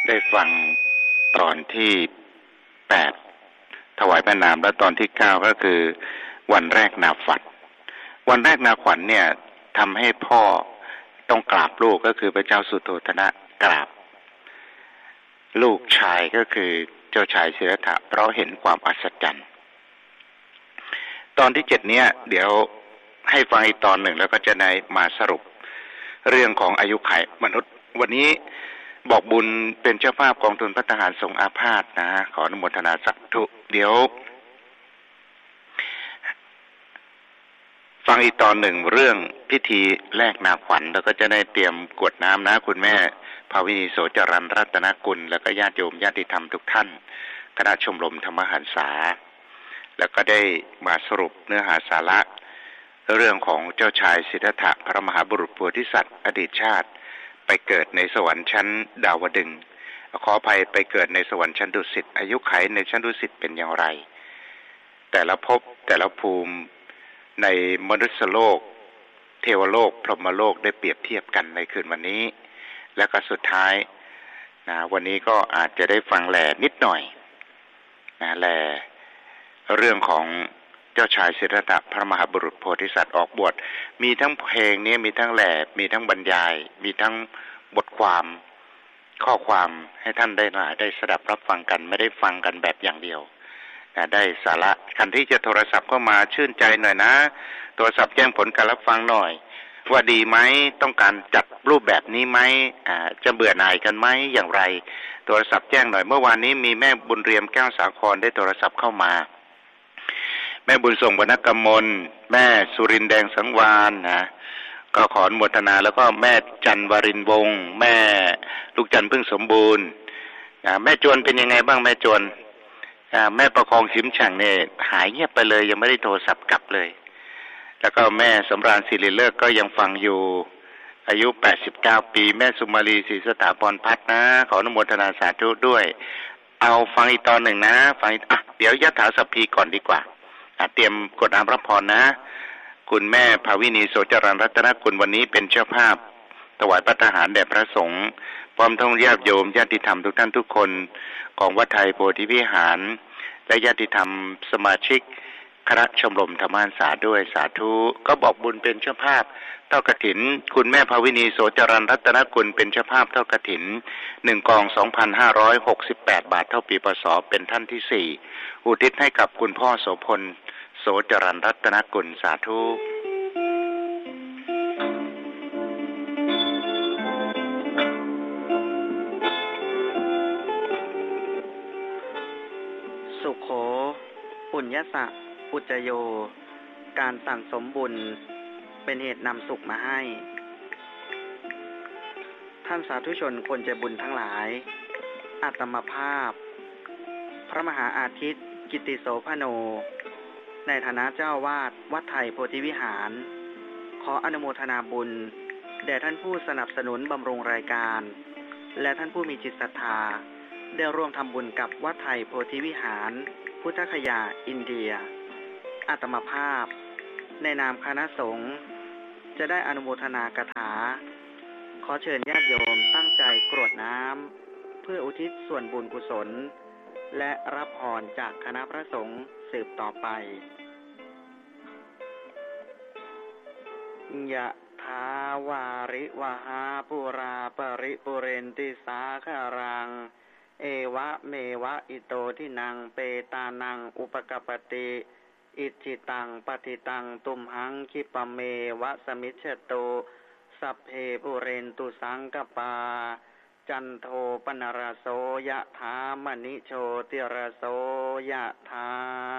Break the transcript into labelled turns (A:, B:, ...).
A: ได้ฟังตอนที่8ถวายพระนามและตอนที่9ก็คือวันแรกนาฝันวันแรกนาขวัญเนี่ยทำให้พ่อต้องกราบลูกก็คือพระเจ้าสุโธทนะกราบลูกชายก็คือเจ้าชายสิทธัตถะเพราะเห็นความอัศจรรย์ตอนที่7เนี่ยเดี๋ยวให้ฟังอีกตอนหนึ่งแล้วก็จะได้มาสรุปเรื่องของอายุขัยมนุษย์วันนี้บอกบุญเป็นเจ้าภาพกองทุนพัฒนาหารสงฆ์อาพาธนะขออนุโมทนาสาธุเดี๋ยวฟังอีกตอนหนึ่งเรื่องพิธีแลกนาขวัญแล้วก็จะได้เตรียมกรวดน้ำนะคุณแม่ภาวินีโสจรัญรัตนกุลแล้วก็ญาติโยมญาติธรรมทุกท่านคณะชมรมธรรมหันษาแล้วก็ได้มาสรุปเนื้อหาสาระเรื่องของเจ้าชายสิทธัตถะพระมหาบุรุษโพธิสัตว์อดีตชาติไปเกิดในสวรรค์ชั้นดาวดึงส์ขออภัยไปเกิดในสวรรค์ชั้นดุสิตอายุขัยในชั้นดุสิตเป็นอย่างไรแต่ละภพแต่ละภูมิในมนุษยโลกเทวโลกพรหมโลกได้เปรียบเทียบกันในคืนวันนี้และก็สุดท้ายนะวันนี้ก็อาจจะได้ฟังแหล่นิดหน่อยนะแหล่เรื่องของเจ้าชายสิทธัตถะพระมหาบุรุษโพธิสัตว์ออกบวชมีทั้งเพลงนี้มีทั้งแหล่มีทั้งบรรยายมีทั้งบทความข้อความให้ท่านได้สดับรับฟังกันไม่ได้ฟังกันแบบอย่างเดียวได้สาระคันที่จะโทรศัพท์เข้ามาชื่นใจหน่อยนะโทรศัพท์แจ้งผลการรับฟังหน่อยว่าดีไหมต้องการจัดรูปแบบนี้ไหมจะเบื่อหน่ายกันไหมอย่างไรโทรศัพท์แจ้งหน่อยเมื่อวานนี้มีแม่บุญเรียมแก้วสาครได้โทรศัพท์เข้ามาแม่บุญส่งวรรณกมลแม่สุรินแดงสังวานนะก็ขออนุโมทนาแล้วก็แม่จันวรินวงศ์แม่ลูกจันพึ่งสมบูรณ์แม่จวนเป็นยังไงบ้างแม่จวนแม่ประคองชิมฉังเนี่ยหายเงียบไปเลยยังไม่ได้โทรศัพท์กลับเลยแล้วก็แม่สำราญศิริเลิกก็ยังฟังอยู่อายุ89ปีแม่สุมาลีศรีสถาพรพัฒน์นะขออนุโมทนาสาธุด้วยเอาฟังอีกตอนหนึ่งนะฟังเดี๋ยวยถาสัพพีก่อนดีกว่าเตรียมกดน้ำรับพรนะคุณแม่ภาวินีโสจรัญรัตนกุลวันนี้เป็นเจ้าภาพถวายภัตตาหารแด่พระสงฆ์พร้อมทั้งญาติโยมญาติธรรมทุกท่านทุกคนของวัดไทยโพธิวิหารและญาติธรรมสมาชิกคณะชมรมธรรมหันษาด้วยสาธุก็บอกบุญเป็นเจ้าภาพเท่ากฐินคุณแม่ภาวินีโสจรัญรัตนกุลเป็นเจ้าภาพเท่ากฐิน1กอง 2,568 บาทเท่าปีพศเป็นท่านที่4อุทิศให้กับคุณพ่อโสพลโสจรัญรัตนกุลสาธุ
B: สุโขปุญญสะอุจจโยการสั่งสมบุญเป็นเหตุนำสุขมาให้ท่านสาธุชนคนใจบุญทั้งหลายอาตมาภาพพระมหาอาทิตย์กิติโสภโนในฐานะเจ้าวาดวัดไทยโพธิวิหารขออนุโมทนาบุญแด่ท่านผู้สนับสนุนบำรุงรายการและท่านผู้มีจิตศรัทธาได้ร่วมทำบุญกับวัดไทยโพธิวิหารพุทธคยาอินเดียอาตมาภาพในนามคณะสงฆ์จะได้อนุโมทนากถาขอเชิญญาติโยมตั้งใจกรวดน้ำเพื่ออุทิศส่วนบุญกุศลและรับพรจากคณะพระสงฆ์สืบต่อไปยะถาวาริวหาปุราปริปุเรนติสาคารังเอวะเมวะอิโตทินังเปตานังอุปกปติอิจิตังปฏิตังตุมหังคิปะเมวะสมิจฉโตสัพเพปุเรนตุสังกปาจันโทปนรโสยะถามณิโชติรโสยะถา